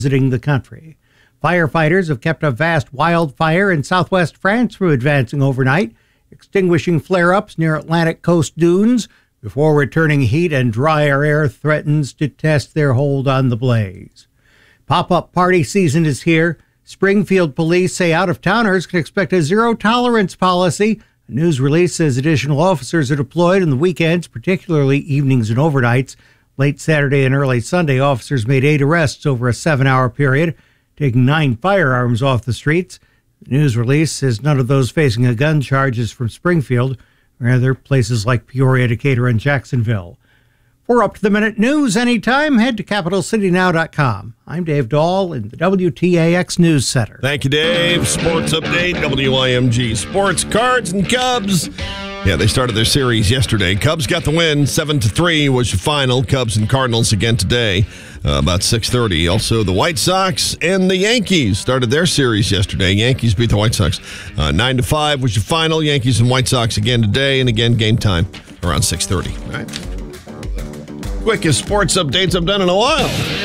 visiting the country. Firefighters have kept a vast wildfire in southwest France from advancing overnight, extinguishing flare-ups near Atlantic coast dunes before returning heat and drier air threatens to test their hold on the blaze. Pop-up party season is here. Springfield police say out-of-towners can expect a zero-tolerance policy. A news release says additional officers are deployed on the weekends, particularly evenings and overnights. Late Saturday and early Sunday, officers made 8 arrests over a 7-hour period, taking 9 firearms off the streets. The news release says none of those facing a gun charge is from Springfield, rather places like Peoria, Decatur, and Jacksonville. For up-to-the-minute news anytime, head to CapitalCityNow.com. I'm Dave Dahl in the WTAX News Center. Thank you, Dave. Sports Update, WIMG Sports. Cards and Cubs. Yeah, they started their series yesterday. Cubs got the win. 7-3 was your final. Cubs and Cardinals again today, about 6:30. Also, the White Sox and the Yankees started their series yesterday. Yankees beat the White Sox. 9-5 was your final. Yankees and White Sox again today, and again game time around 6:30. All right. Quickest sports updates I've done in a while.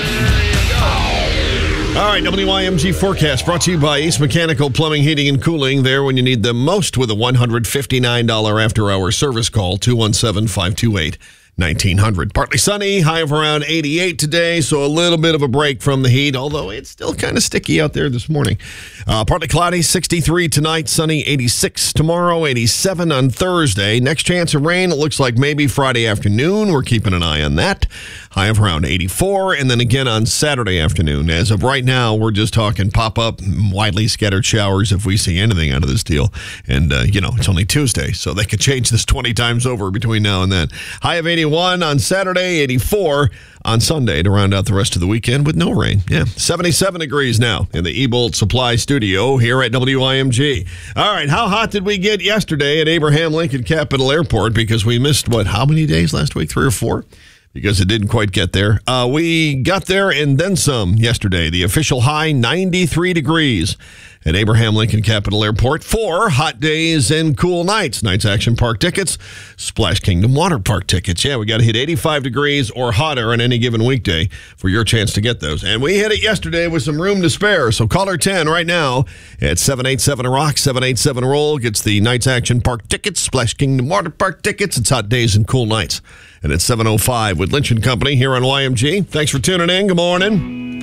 All right, WIMG forecast brought to you by East Mechanical Plumbing, Heating, and Cooling. There when you need them most with a $159 after-hour service call, 217-528-1900. Partly sunny, high of around 88 today, so a little bit of a break from the heat, although it's still kind of sticky out there this morning. Partly cloudy, 63 tonight, sunny, 86 tomorrow, 87 on Thursday. Next chance of rain, it looks like maybe Friday afternoon. We're keeping an eye on that. High of around 84, and then again on Saturday afternoon. As of right now, we're just talking pop-up, widely scattered showers if we see anything out of this deal. And, it's only Tuesday, so they could change this 20 times over between now and then. High of 81 on Saturday, 84 on Sunday to round out the rest of the weekend with no rain. Yeah, 77 degrees now in the Ebolt Supply Studio here at WIMG. All right, how hot did we get yesterday at Abraham Lincoln Capital Airport? Because we missed, how many days last week? 3 or 4? Because it didn't quite get there. We got there and then some yesterday. The official high, 93 degrees at Abraham Lincoln Capital Airport. 4 hot days and cool nights. Knights Action Park tickets, Splash Kingdom Water Park tickets. Yeah, we got to hit 85 degrees or hotter on any given weekday for your chance to get those. And we hit it yesterday with some room to spare. So caller 10 right now at 787-ROCK, 787-ROLL gets the Knights Action Park tickets, Splash Kingdom Water Park tickets. It's hot days and cool nights. And it's 7:05 with Lynch & Company here on YMG. Thanks for tuning in. Good morning.